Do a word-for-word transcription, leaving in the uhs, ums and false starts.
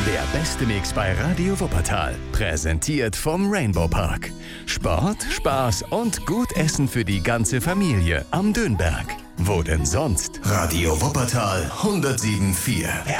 Der beste Mix bei Radio Wuppertal. Präsentiert vom Rainbow Park. Sport, Spaß und gut Essen für die ganze Familie am Dönberg. Wo denn sonst? Radio Wuppertal hundertsieben Komma vier.